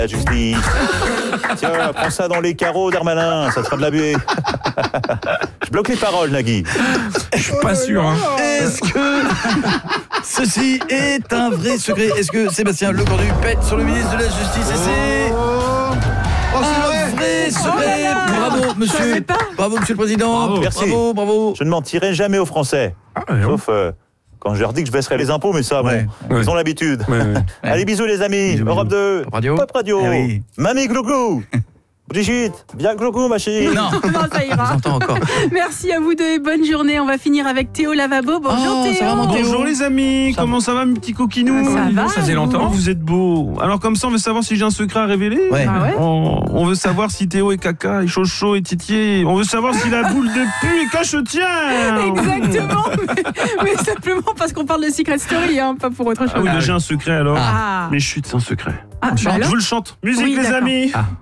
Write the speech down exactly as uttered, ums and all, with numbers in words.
La justice. Tiens, prends ça dans les carreaux, Darmanin, ça sera de la buée. Je bloque les paroles, Nagui. Je suis pas sûr. Hein. Est-ce que ceci est un vrai secret? Est-ce que Sébastien Lecornu pète sur le ministre de la Justice? Et c'est Oh, un vrai secret. Bravo, monsieur. Bravo, monsieur le président. Bravo. Merci. Bravo, bravo. Je ne mentirai jamais aux Français. Ah, ouais, Sauf euh, quand je leur dis que je baisserai les impôts, mais ça, Ouais. bon, Ouais. ils ont l'habitude. Ouais, ouais. Allez, bisous les amis. Bisous, Europe bisous. deux, Pop Radio. Pop Radio. Eh oui. Mamie Glouglou. Brigitte, bien Glouglou, ma chérie. Non, Non, ça ira. j'entends encore. Merci à vous deux et bonne journée. On va finir avec Théo Lavabo. Bonjour Oh, Théo. ça va, mon Théo? Bonjour les amis, Ça comment ça va mes petits coquinous? Ça va, Ça faisait vous longtemps. Oh, vous êtes beaux. Alors comme ça on veut savoir si j'ai un secret à révéler. Ouais. Ah ouais on, on veut savoir si Théo est caca, est chocho et titier. On veut savoir si la boule de pu est cachetière. Exactement, mais, mais simplement parce qu'on parle de Secret Story, hein, pas pour autre chose. Ah oui, j'ai un secret alors. Ah, Mais chut, c'est un secret. Ah, bah Je alors vous le chante. Musique Oui, les d'accord. amis. Ah.